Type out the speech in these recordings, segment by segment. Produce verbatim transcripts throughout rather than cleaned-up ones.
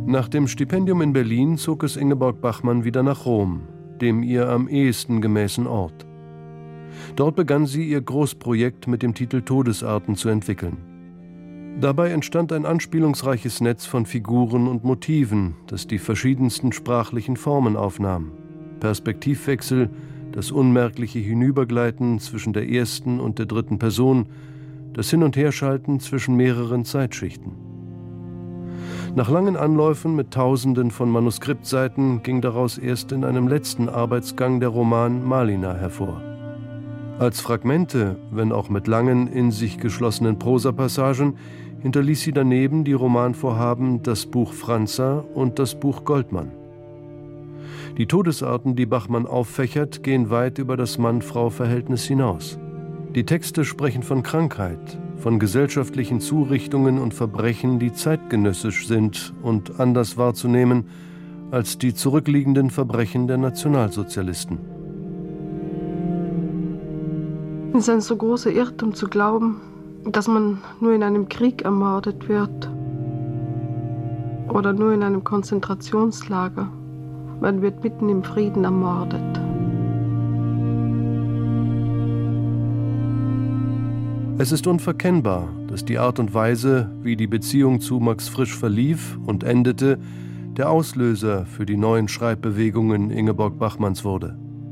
Nach dem Stipendium in Berlin zog es Ingeborg Bachmann wieder nach Rom, dem ihr am ehesten gemäßen Ort. Dort begann sie ihr Großprojekt mit dem Titel Todesarten zu entwickeln. Dabei entstand ein anspielungsreiches Netz von Figuren und Motiven, das die verschiedensten sprachlichen Formen aufnahm. Perspektivwechsel, das unmerkliche Hinübergleiten zwischen der ersten und der dritten Person, das Hin- und Herschalten zwischen mehreren Zeitschichten. Nach langen Anläufen mit Tausenden von Manuskriptseiten ging daraus erst in einem letzten Arbeitsgang der Roman Malina hervor. Als Fragmente, wenn auch mit langen, in sich geschlossenen Prosapassagen, hinterließ sie daneben die Romanvorhaben Das Buch Franza und Das Buch Goldmann. Die Todesarten, die Bachmann auffächert, gehen weit über das Mann-Frau-Verhältnis hinaus. Die Texte sprechen von Krankheit, von gesellschaftlichen Zurichtungen und Verbrechen, die zeitgenössisch sind und anders wahrzunehmen als die zurückliegenden Verbrechen der Nationalsozialisten. Es ist ein so großer Irrtum zu glauben, dass man nur in einem Krieg ermordet wird oder nur in einem Konzentrationslager. Man wird mitten im Frieden ermordet. Es ist unverkennbar, dass die Art und Weise, wie die Beziehung zu Max Frisch verlief und endete, der Auslöser für die neuen Schreibbewegungen Ingeborg Bachmanns wurde.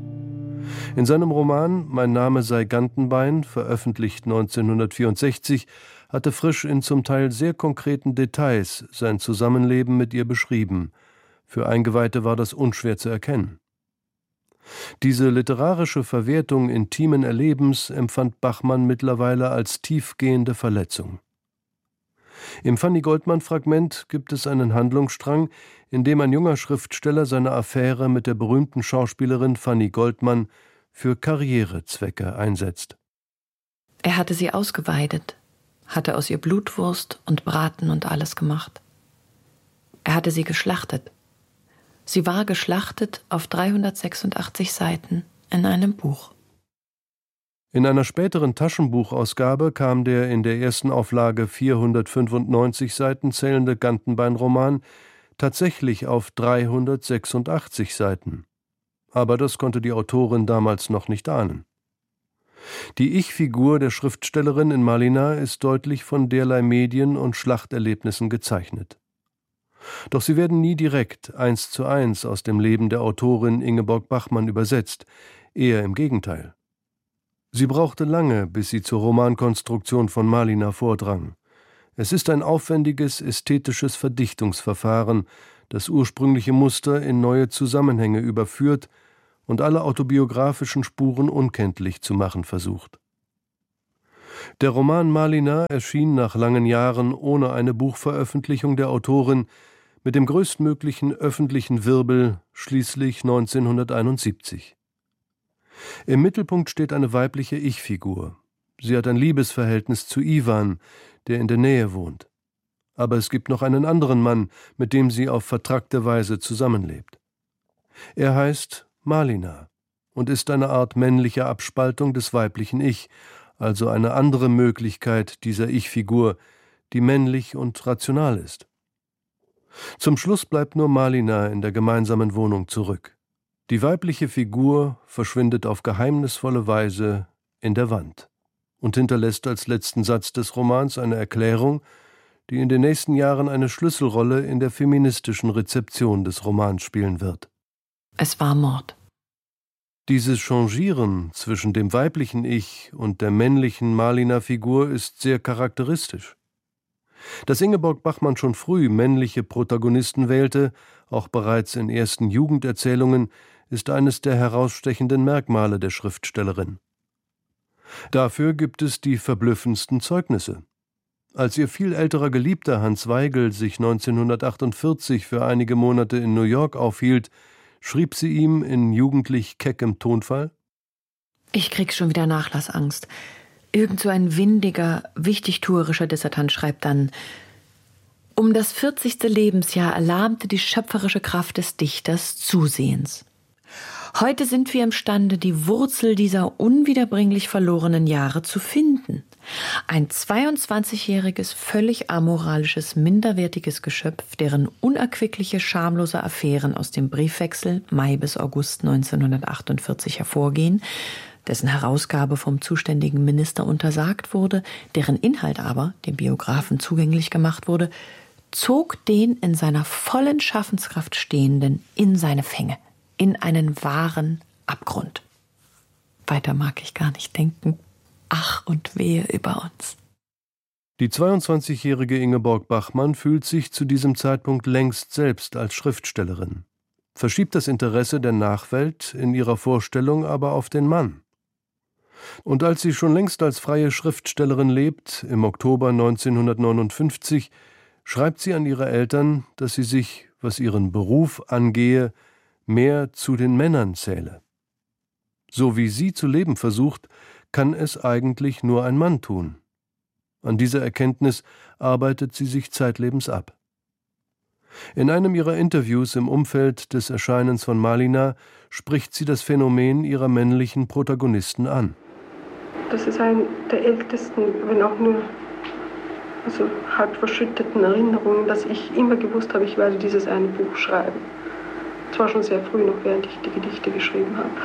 In seinem Roman Mein Name sei Gantenbein, veröffentlicht neunzehnhundertvierundsechzig, hatte Frisch in zum Teil sehr konkreten Details sein Zusammenleben mit ihr beschrieben. Für Eingeweihte war das unschwer zu erkennen. Diese literarische Verwertung intimen Erlebens empfand Bachmann mittlerweile als tiefgehende Verletzung. Im Fanny-Goldmann-Fragment gibt es einen Handlungsstrang, in dem ein junger Schriftsteller seine Affäre mit der berühmten Schauspielerin Fanny Goldmann für Karrierezwecke einsetzt. Er hatte sie ausgeweidet, hatte aus ihr Blutwurst und Braten und alles gemacht. Er hatte sie geschlachtet. Sie war geschlachtet auf dreihundertsechsundachtzig Seiten in einem Buch. In einer späteren Taschenbuchausgabe kam der in der ersten Auflage vierhundertfünfundneunzig Seiten zählende Gantenbein-Roman tatsächlich auf dreihundertsechsundachtzig Seiten. Aber das konnte die Autorin damals noch nicht ahnen. Die Ich-Figur der Schriftstellerin in Malina ist deutlich von derlei Medien- und Schlachterlebnissen gezeichnet. Doch sie werden nie direkt eins zu eins aus dem Leben der Autorin Ingeborg Bachmann übersetzt, eher im Gegenteil. Sie brauchte lange, bis sie zur Romankonstruktion von Malina vordrang. Es ist ein aufwendiges, ästhetisches Verdichtungsverfahren, das ursprüngliche Muster in neue Zusammenhänge überführt und alle autobiografischen Spuren unkenntlich zu machen versucht. Der Roman Malina erschien nach langen Jahren ohne eine Buchveröffentlichung der Autorin mit dem größtmöglichen öffentlichen Wirbel schließlich neunzehnhunderteinundsiebzig. Im Mittelpunkt steht eine weibliche Ich-Figur. Sie hat ein Liebesverhältnis zu Iwan, der in der Nähe wohnt. Aber es gibt noch einen anderen Mann, mit dem sie auf vertrackte Weise zusammenlebt. Er heißt Malina und ist eine Art männliche Abspaltung des weiblichen Ich, also eine andere Möglichkeit dieser Ich-Figur, die männlich und rational ist. Zum Schluss bleibt nur Malina in der gemeinsamen Wohnung zurück. Die weibliche Figur verschwindet auf geheimnisvolle Weise in der Wand und hinterlässt als letzten Satz des Romans eine Erklärung, die in den nächsten Jahren eine Schlüsselrolle in der feministischen Rezeption des Romans spielen wird. Es war Mord. Dieses Changieren zwischen dem weiblichen Ich und der männlichen Malina-Figur ist sehr charakteristisch. Dass Ingeborg Bachmann schon früh männliche Protagonisten wählte, auch bereits in ersten Jugenderzählungen, ist eines der herausstechenden Merkmale der Schriftstellerin. Dafür gibt es die verblüffendsten Zeugnisse. Als ihr viel älterer Geliebter Hans Weigel sich neunzehnhundertachtundvierzig für einige Monate in New York aufhielt, schrieb sie ihm in jugendlich keckem Tonfall: Ich krieg schon wieder Nachlassangst. Irgend so ein windiger, wichtigtuerischer Dissertant schreibt dann: Um das vierzigste Lebensjahr erlahmte die schöpferische Kraft des Dichters zusehends. Heute sind wir imstande, die Wurzel dieser unwiederbringlich verlorenen Jahre zu finden. Ein zweiundzwanzigjähriges, völlig amoralisches, minderwertiges Geschöpf, deren unerquickliche, schamlose Affären aus dem Briefwechsel Mai bis August neunzehnhundertachtundvierzig hervorgehen, dessen Herausgabe vom zuständigen Minister untersagt wurde, deren Inhalt aber dem Biografen zugänglich gemacht wurde, zog den in seiner vollen Schaffenskraft Stehenden in seine Fänge, in einen wahren Abgrund. Weiter mag ich gar nicht denken. Ach und wehe über uns. Die zweiundzwanzigjährige Ingeborg Bachmann fühlt sich zu diesem Zeitpunkt längst selbst als Schriftstellerin, verschiebt das Interesse der Nachwelt in ihrer Vorstellung aber auf den Mann. Und als sie schon längst als freie Schriftstellerin lebt, im Oktober neunzehnhundertneunundfünfzig, schreibt sie an ihre Eltern, dass sie sich, was ihren Beruf angehe, mehr zu den Männern zähle. So wie sie zu leben versucht, kann es eigentlich nur ein Mann tun. An dieser Erkenntnis arbeitet sie sich zeitlebens ab. In einem ihrer Interviews im Umfeld des Erscheinens von Malina spricht sie das Phänomen ihrer männlichen Protagonisten an. Das ist eine der ältesten, wenn auch nur also halb verschütteten Erinnerungen, dass ich immer gewusst habe, ich werde dieses eine Buch schreiben. Zwar schon sehr früh, noch während ich die Gedichte geschrieben habe.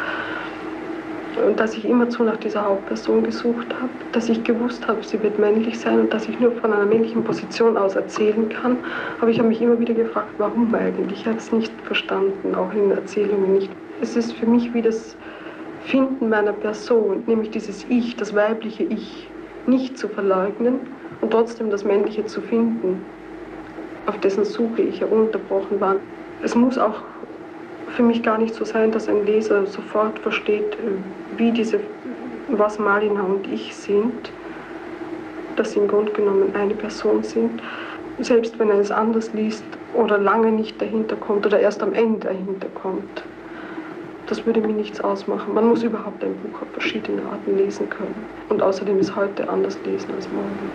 Und dass ich immerzu nach dieser Hauptperson gesucht habe, dass ich gewusst habe, sie wird männlich sein und dass ich nur von einer männlichen Position aus erzählen kann. Aber ich habe mich immer wieder gefragt, warum eigentlich? Ich habe es nicht verstanden, auch in den Erzählungen nicht. Es ist für mich wie das Finden meiner Person, nämlich dieses Ich, das weibliche Ich, nicht zu verleugnen und trotzdem das männliche zu finden, auf dessen Suche ich ja ununterbrochen war. Es muss auch für mich gar nicht so sein, dass ein Leser sofort versteht, wie diese, was Malina und ich sind, dass sie im Grunde genommen eine Person sind. Selbst wenn er es anders liest oder lange nicht dahinter kommt oder erst am Ende dahinter kommt. Das würde mir nichts ausmachen. Man muss überhaupt ein Buch auf verschiedene Arten lesen können. Und außerdem ist heute anders lesen als morgen.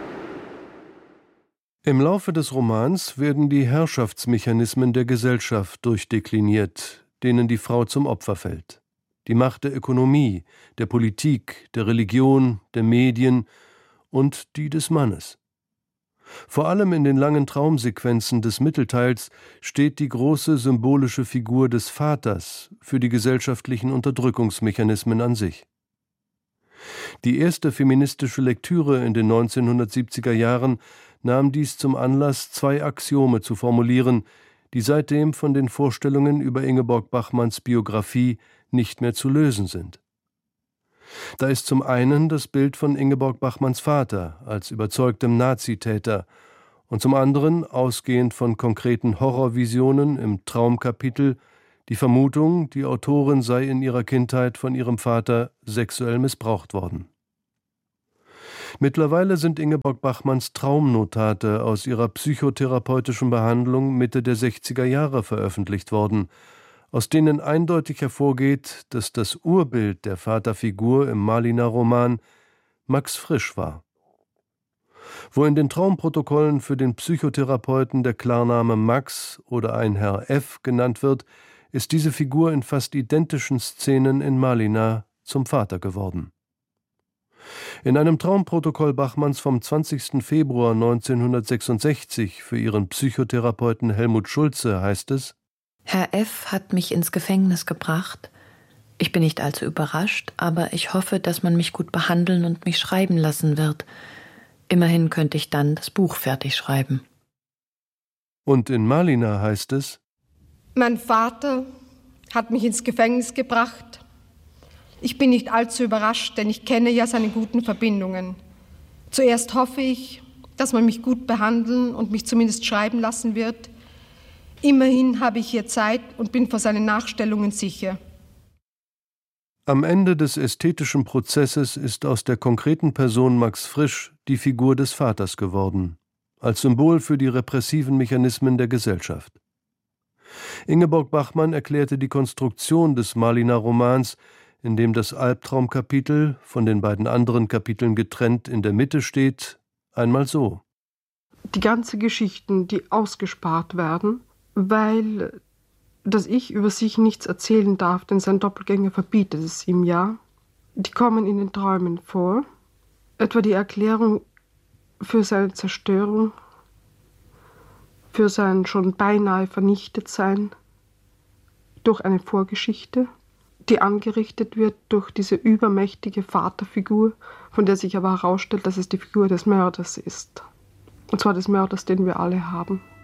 Im Laufe des Romans werden die Herrschaftsmechanismen der Gesellschaft durchdekliniert, denen die Frau zum Opfer fällt. Die Macht der Ökonomie, der Politik, der Religion, der Medien und die des Mannes. Vor allem in den langen Traumsequenzen des Mittelteils steht die große symbolische Figur des Vaters für die gesellschaftlichen Unterdrückungsmechanismen an sich. Die erste feministische Lektüre in den neunzehnhundertsiebziger Jahren nahm dies zum Anlass, zwei Axiome zu formulieren, die seitdem von den Vorstellungen über Ingeborg Bachmanns Biografie nicht mehr zu lösen sind. Da ist zum einen das Bild von Ingeborg Bachmanns Vater als überzeugtem Nazitäter und zum anderen, ausgehend von konkreten Horrorvisionen im Traumkapitel, die Vermutung, die Autorin sei in ihrer Kindheit von ihrem Vater sexuell missbraucht worden. Mittlerweile sind Ingeborg Bachmanns Traumnotate aus ihrer psychotherapeutischen Behandlung Mitte der sechziger Jahre veröffentlicht worden, aus denen eindeutig hervorgeht, dass das Urbild der Vaterfigur im Malina-Roman Max Frisch war. Wo in den Traumprotokollen für den Psychotherapeuten der Klarname Max oder ein Herr F. genannt wird, ist diese Figur in fast identischen Szenen in Malina zum Vater geworden. In einem Traumprotokoll Bachmanns vom zwanzigsten Februar neunzehnhundertsechsundsechzig für ihren Psychotherapeuten Helmut Schulze heißt es: Herr F. hat mich ins Gefängnis gebracht. Ich bin nicht allzu überrascht, aber ich hoffe, dass man mich gut behandeln und mich schreiben lassen wird. Immerhin könnte ich dann das Buch fertig schreiben. Und in Malina heißt es: Mein Vater hat mich ins Gefängnis gebracht. Ich bin nicht allzu überrascht, denn ich kenne ja seine guten Verbindungen. Zuerst hoffe ich, dass man mich gut behandeln und mich zumindest schreiben lassen wird. Immerhin habe ich hier Zeit und bin vor seinen Nachstellungen sicher. Am Ende des ästhetischen Prozesses ist aus der konkreten Person Max Frisch die Figur des Vaters geworden, als Symbol für die repressiven Mechanismen der Gesellschaft. Ingeborg Bachmann erklärte die Konstruktion des Malina-Romans, in dem das Albtraumkapitel, von den beiden anderen Kapiteln getrennt in der Mitte steht, einmal so: Die ganzen Geschichten, die ausgespart werden, weil das Ich über sich nichts erzählen darf, denn sein Doppelgänger verbietet es ihm ja, die kommen in den Träumen vor. etwa die Erklärung für seine Zerstörung, für sein schon beinahe Vernichtetsein durch eine Vorgeschichte, die angerichtet wird durch diese übermächtige Vaterfigur, von der sich aber herausstellt, dass es die Figur des Mörders ist. Und zwar des Mörders, den wir alle haben.